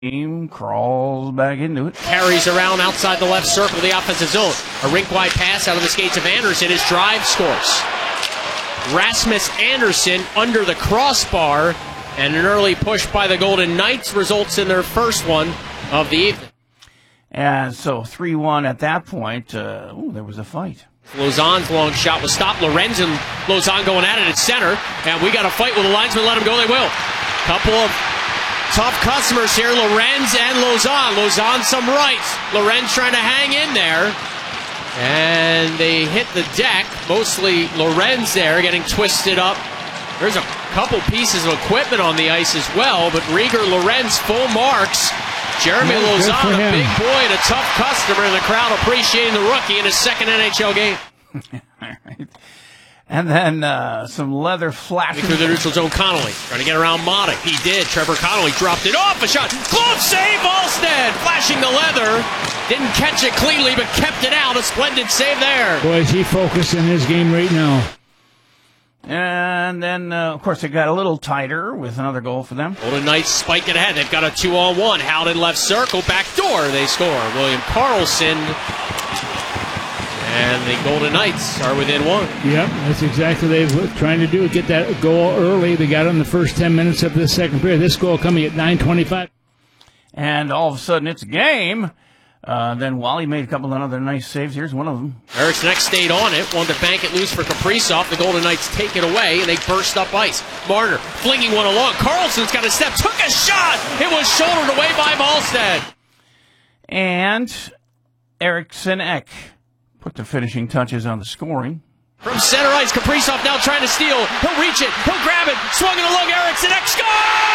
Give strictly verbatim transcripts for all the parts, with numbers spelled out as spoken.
Team crawls back into it. Carries around outside the left circle, the offensive zone. A rink-wide pass out of the skates of Anderson. His drive scores. Rasmus Anderson under the crossbar, and an early push by the Golden Knights results in their first one of the evening. And so three one at that point. Uh, ooh, there was a fight. Lauzon's long shot was stopped. Lorenz and Lauzon going at it at center, and we got a fight. Will the linesman let him go? They will. Couple of tough customers here, Lorenz and Lauzon. Lauzon some right. Lorenz trying to hang in there. And they hit the deck. Mostly Lorenz there getting twisted up. There's a couple pieces of equipment on the ice as well, but Rieger, Lorenz, full marks. Jeremy Well, Lauzon, a big boy and a tough customer, and the crowd appreciating the rookie in his second N H L game. All right. And then uh, some leather flashing through the neutral zone. Connolly trying to get around Modic. He did. Trevor Connolly dropped it off. A shot. Glove save. Alstead flashing the leather. Didn't catch it cleanly, but kept it out. A splendid save there. Boy, is he focused in his game right now. And then, uh, of course, it got a little tighter with another goal for them. Golden Knights spike it ahead. They've got a two-on-one. Howden left circle. Back door. They score. William Karlsson. And the Golden Knights are within one. Yep, that's exactly what they're trying to do. Get that goal early. They got it in the first ten minutes of the second period. This goal coming at nine twenty-five. And all of a sudden, it's a game. Uh, then Wally made a couple of other nice saves. Here's one of them. Eric's next stayed on it. Wanted to bank it loose for Kaprizov. The Golden Knights take it away, and they burst up ice. Marner flinging one along. Karlsson's got a step. Took a shot. It was shouldered away by Malstead. And Eriksson Ek put the finishing touches on the scoring. From center ice, Kaprizov now trying to steal. He'll reach it. He'll grab it. Swung it along. Eriksson Ek scores!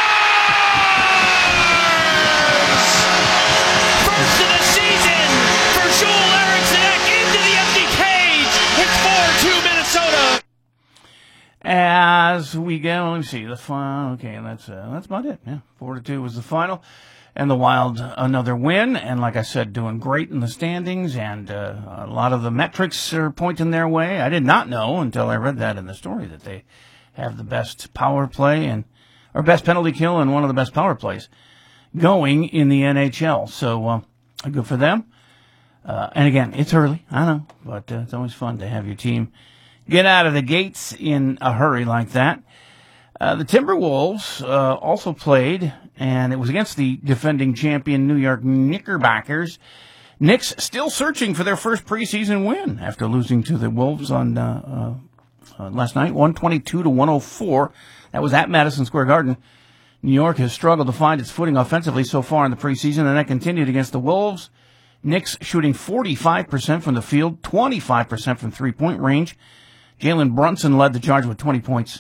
First of the season for Joel Eriksson Ek into the empty cage. It's four two Minnesota. As we go, let me see the final. Okay, that's uh, that's about it. Yeah, four to two was the final. And the Wild, another win, and like I said, doing great in the standings, and uh, a lot of the metrics are pointing their way. I did not know until I read that in the story that they have the best power play and or best penalty kill and one of the best power plays going in the N H L. So uh, good for them. Uh, and again, it's early, I know, but uh, it's always fun to have your team get out of the gates in a hurry like that. Uh, the Timberwolves uh, also played, and it was against the defending champion New York Knickerbockers. Knicks still searching for their first preseason win after losing to the Wolves on uh, uh, uh, last night, one twenty-two to one oh four. That was at Madison Square Garden. New York has struggled to find its footing offensively so far in the preseason, and that continued against the Wolves. Knicks shooting forty-five percent from the field, twenty-five percent from three-point range. Jalen Brunson led the charge with twenty points.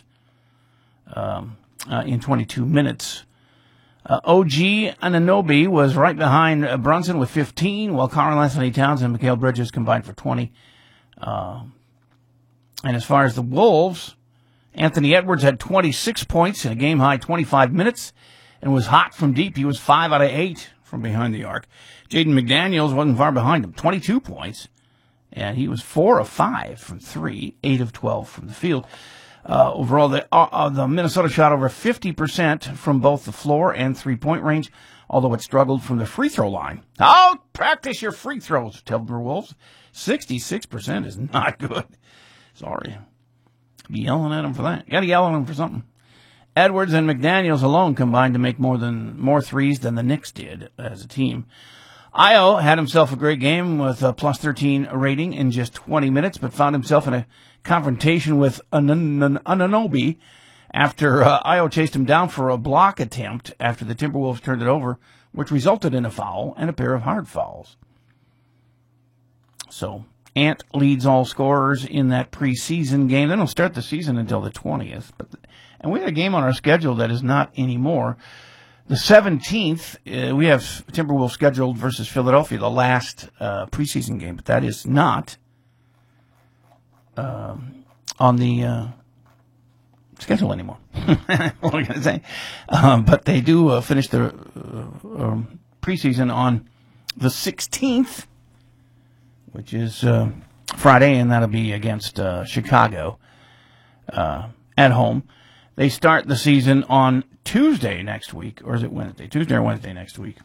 Um, uh, in twenty-two minutes. Uh, O G Anunoby was right behind uh, Brunson with fifteen, while Karl Anthony Towns and Mikal Bridges combined for twenty. Uh, and as far as the Wolves, Anthony Edwards had twenty-six points in a game-high twenty-five minutes and was hot from deep. He was five out of eight from behind the arc. Jaden McDaniels wasn't far behind him, twenty-two points, and he was four of five from three, eight of twelve from the field. Uh, overall, the, uh, the Minnesota shot over fifty percent from both the floor and three-point range, although it struggled from the free throw line. Oh, practice your free throws, Timberwolves. sixty-six percent is not good. Sorry. Be yelling at them for that. You got to yell at them for something. Edwards and McDaniels alone combined to make more than more threes than the Knicks did as a team. Io had himself a great game with a plus thirteen rating in just twenty minutes, but found himself in a confrontation with Anunoby after uh, Io chased him down for a block attempt after the Timberwolves turned it over, which resulted in a foul and a pair of hard fouls. So Ant leads all scorers in that preseason game. They don't start the season until the twentieth, but and we had a game on our schedule that is not anymore. The seventeenth, uh, we have Timberwolves scheduled versus Philadelphia, the last uh, preseason game, but that is not uh, on the uh, schedule anymore. What am I going to say? Um, but they do uh, finish their uh, um, preseason on the sixteenth, which is uh, Friday, and that'll be against uh, Chicago uh, at home. They start the season on Tuesday next week, or is it Wednesday? Tuesday or Wednesday next week?